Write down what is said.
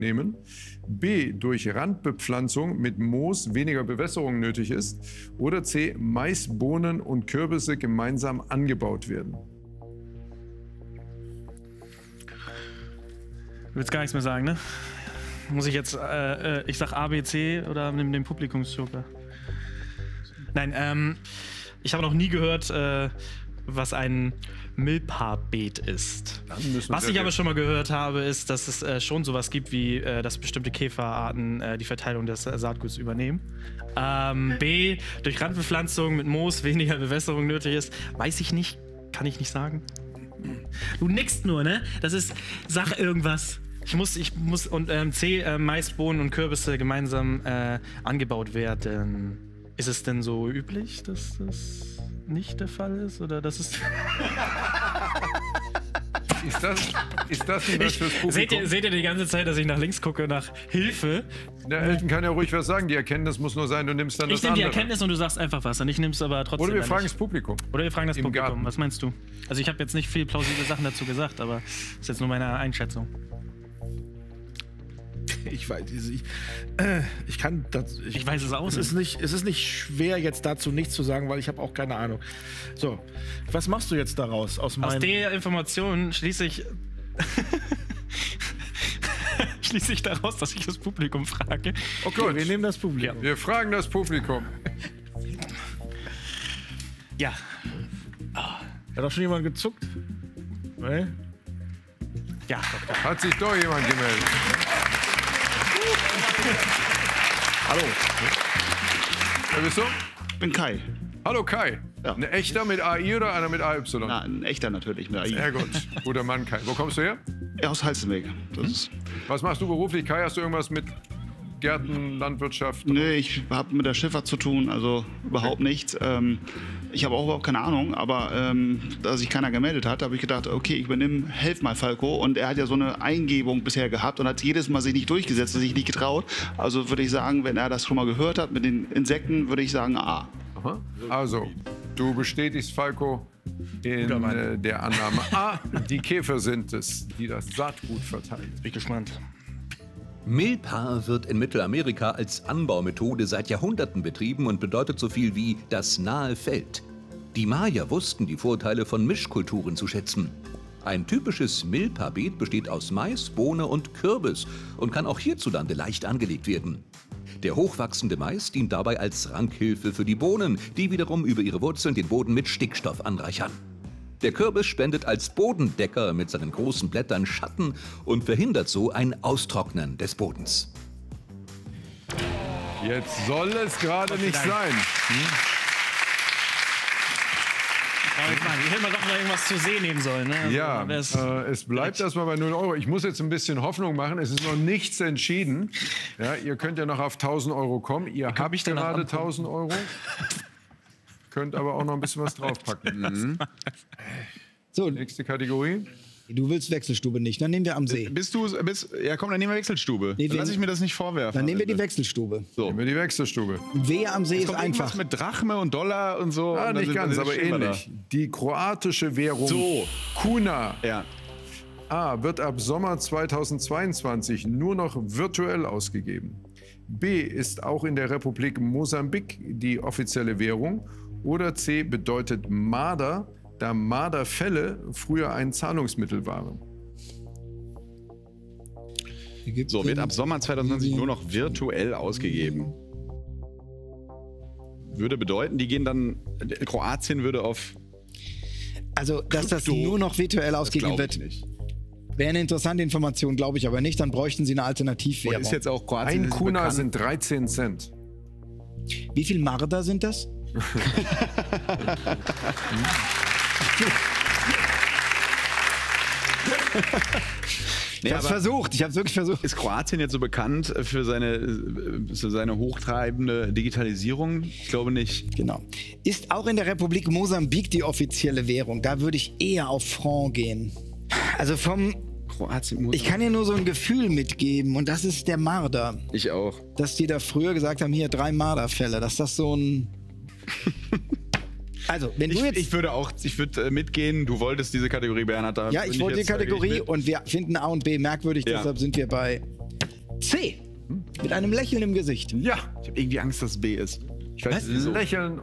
nehmen. B, durch Randbepflanzung mit Moos weniger Bewässerung nötig ist. Oder C, Mais, Bohnen und Kürbisse gemeinsam angebaut werden. Du willst gar nichts mehr sagen, ne? Muss ich jetzt, ich sag A, B, C oder nimm den Publikumsjoker? Nein, ich habe noch nie gehört, was ein Milpa-Beet ist. Was ich aber schon mal gehört habe, ist, dass es schon sowas gibt, wie dass bestimmte Käferarten die Verteilung des Saatguts übernehmen. B, durch Randbepflanzung mit Moos weniger Bewässerung nötig ist. Weiß ich nicht, kann ich nicht sagen. Du nickst nur, ne? Das ist, sag irgendwas. Ich muss, und C, Mais, Bohnen und Kürbisse gemeinsam angebaut werden. Ist es denn so üblich, dass das nicht der Fall ist? Oder dass es... Ist das nicht was fürs Publikum? Seht ihr die ganze Zeit, dass ich nach links gucke, nach Hilfe? Der Elton kann ja ruhig was sagen. Die Erkenntnis muss nur sein, du nimmst dann das andere. Ich nehme die Erkenntnis und du sagst einfach was. Und ich nehme es aber trotzdem. Oder wir fragen das Publikum. Oder wir fragen das Publikum. Garten. Was meinst du? Also ich habe jetzt nicht viel plausible Sachen dazu gesagt, aber das ist jetzt nur meine Einschätzung. Ich weiß, ich kann das. Ich weiß es auch nicht. Es ist nicht schwer, jetzt dazu nichts zu sagen, weil ich habe auch keine Ahnung. So, was machst du jetzt daraus? Aus der Information schließe ich daraus, dass ich das Publikum frage. Okay, wir nehmen das Publikum. Ja. Wir fragen das Publikum. Ja. Hat doch schon jemand gezuckt? Nee? Ja, doch. Hat sich doch jemand gemeldet. Hallo. Wer bist du? Ich bin Kai. Hallo Kai. Ja. Ein echter mit AI oder einer mit AY? Na, ein echter natürlich mit AI. Sehr gut. Guter Mann, Kai. Wo kommst du her? Ja, aus Halstenweg. Was machst du beruflich, Kai? Hast du irgendwas mit Gärten, Landwirtschaft? Nee, ich habe mit der Schifffahrt zu tun, also überhaupt nichts. Ich habe auch überhaupt keine Ahnung, aber da sich keiner gemeldet hat, habe ich gedacht, okay, ich übernehme, helf mal Falco. Und er hat ja so eine Eingebung bisher gehabt und hat jedes Mal sich nicht durchgesetzt, sich nicht getraut. Also würde ich sagen, wenn er das schon mal gehört hat mit den Insekten, würde ich sagen A. Aha. Also, du bestätigst Falco in der Annahme A. Die Käfer sind es, die das Saatgut verteilen. Bin ich gespannt. Milpa wird in Mittelamerika als Anbaumethode seit Jahrhunderten betrieben und bedeutet so viel wie das nahe Feld. Die Maya wussten die Vorteile von Mischkulturen zu schätzen. Ein typisches Milpa-Beet besteht aus Mais, Bohne und Kürbis und kann auch hierzulande leicht angelegt werden. Der hochwachsende Mais dient dabei als Rankhilfe für die Bohnen, die wiederum über ihre Wurzeln den Boden mit Stickstoff anreichern. Der Kürbis spendet als Bodendecker mit seinen großen Blättern Schatten und verhindert so ein Austrocknen des Bodens. Jetzt soll es gerade nicht sein. Ich hätte mal doch mal irgendwas zu sehen nehmen sollen. Ne? Also Ja, es bleibt erstmal bei 0 Euro. Ich muss jetzt ein bisschen Hoffnung machen. Es ist noch nichts entschieden. Ja, ihr könnt ja noch auf 1.000 Euro kommen. Ihr habt gerade 1.000 Euro. Könnt aber auch noch ein bisschen was draufpacken. So, nächste Kategorie. Du willst Wechselstube nicht, dann nehmen wir am See. Ja komm, dann nehmen wir Wechselstube. Nee, dann lasse ich mir das nicht vorwerfen. Dann nehmen wir die Wechselstube. So. Nehmen wir die Wechselstube. Wehe am See ist einfach. Mit Drachme und Dollar und so. Ah, und nicht ganz, aber ähnlich. Die kroatische Währung Kuna A wird ab Sommer 2022 nur noch virtuell ausgegeben. B ist auch in der Republik Mosambik die offizielle Währung. Oder C bedeutet Marder, da Marderfelle früher ein Zahlungsmittel waren. So, wird ab Sommer 2020 nur noch virtuell ausgegeben. Würde bedeuten, die gehen dann, Kroatien würde auf... Also, dass das nur noch virtuell ausgegeben wird, wäre eine interessante Information, glaube ich aber nicht. Dann bräuchten sie eine Alternativwährung. Ist jetzt auch Kroatien ein Kuna sind 13 Cent. Wie viel Marder sind das? Ich hab's versucht, ich hab's wirklich versucht. Ist Kroatien jetzt so bekannt für seine hochtreibende Digitalisierung? Ich glaube nicht. Genau. Ist auch in der Republik Mosambik die offizielle Währung? Da würde ich eher auf Franc gehen. Also vom... Kroatien, ich kann dir nur so ein Gefühl mitgeben und das ist der Marder. Ich auch. Dass die da früher gesagt haben, hier 3 Marderfälle, dass das so ein... Also, wenn du jetzt... Ich würde mitgehen, du wolltest diese Kategorie, Bernhard. Ja, ich wollte die Kategorie und wir finden A und B merkwürdig, deshalb sind wir bei C. Mit einem Lächeln im Gesicht. Ja. Ich habe irgendwie Angst, dass es B ist. Ich weiß Lächeln